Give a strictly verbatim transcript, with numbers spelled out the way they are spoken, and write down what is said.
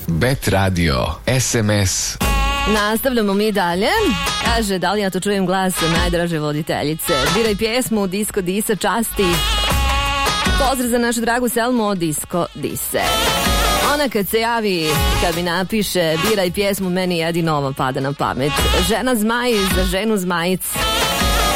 Bet Radio, es em es. Nastavljamo mi dalje. Kaže, da li ja to čujem glas najdraže voditeljice? Biraj pjesmu Disko Dise časti. Pozdrav za našu dragu Selmu od Disko Dise. Ona kad se javi, kad mi napiše biraj pjesmu, meni jedino ovo pada na pamet. Žena zmaj za ženu zmajic.